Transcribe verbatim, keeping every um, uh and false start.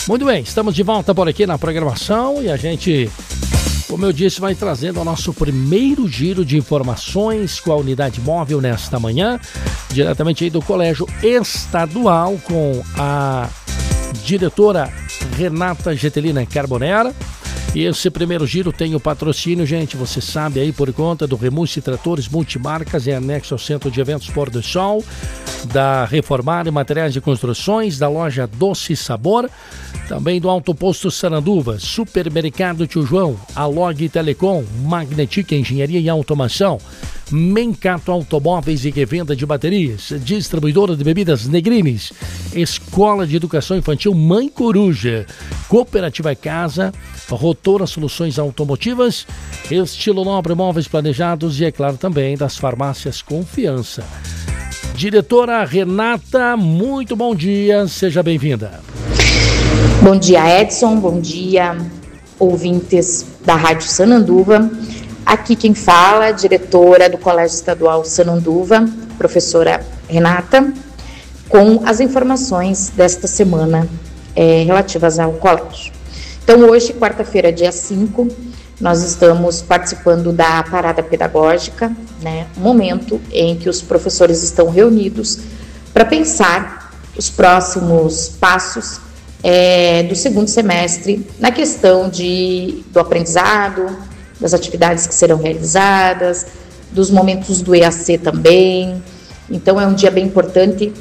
Muito bem, estamos de volta por aqui na programação e a gente, como eu disse, vai trazendo o nosso primeiro giro de informações com a unidade móvel nesta manhã, diretamente aí do Colégio Estadual, com a diretora Renata Getelina Carbonera. E esse primeiro giro tem o patrocínio, gente, você sabe aí, por conta do Remusse Tratores Multimarcas, em anexo ao Centro de Eventos Pôr do Sol, da Reformar e Materiais de Construções, da loja Doce Sabor, também do Alto Posto Saranduva, Supermercado Tio João, Alog Telecom, Magnetic Engenharia e Automação, Mencato Automóveis e Revenda de Baterias, Distribuidora de Bebidas Negrines, Escola de Educação Infantil Mãe Coruja, Cooperativa Casa, Rotora Soluções Automotivas, Estilo Nobre Móveis Planejados e, é claro, também das farmácias Confiança. Diretora Renata, muito bom dia, seja bem-vinda. Bom dia, Edson, bom dia, ouvintes da Rádio Sananduva. Aqui quem fala, diretora do Colégio Estadual Sananduva, professora Renata, com as informações desta semana é, relativas ao colégio. Então, hoje, quarta-feira, dia cinco, nós estamos participando da parada pedagógica, né, um momento em que os professores estão reunidos para pensar os próximos passos é, do segundo semestre na questão de, do aprendizado, das atividades que serão realizadas, dos momentos do E A C também. Então, é um dia bem importante